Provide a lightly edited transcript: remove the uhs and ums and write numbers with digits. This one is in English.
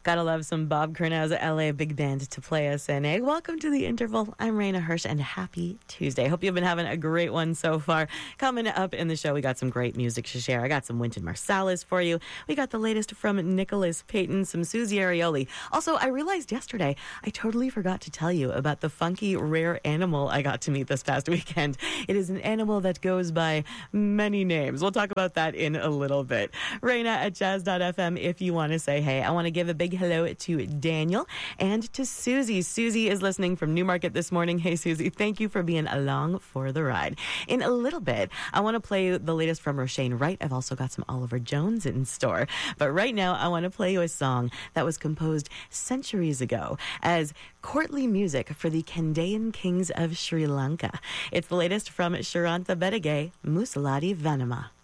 Gotta love some Bob Cornell's LA Big Band to play us in. Hey, welcome to The Interval. I'm Raina Hirsch, and happy Tuesday. Hope you've been having a great one so far. Coming up in the show, we got some great music to share. I got some Wynton Marsalis for you. We got the latest from Nicholas Payton, some Susie Arioli. Also, I realized yesterday I totally forgot to tell you about the funky, rare animal I got to meet this past weekend. It is an animal that goes by many names. We'll talk about that in a little bit. Raina at jazz.fm if you want to say hey. I want to give a big hello to Daniel and to Susie. Susie is listening from Newmarket this morning. Hey, Susie, thank you for being along for the ride. In a little bit, I want to play the latest from Roshane Wright. I've also got some Oliver Jones in store. But right now, I want to play you a song that was composed centuries ago as courtly music for the Kandyan kings of Sri Lanka. It's the latest from Sharanta Bedage, Musaladi Vanama.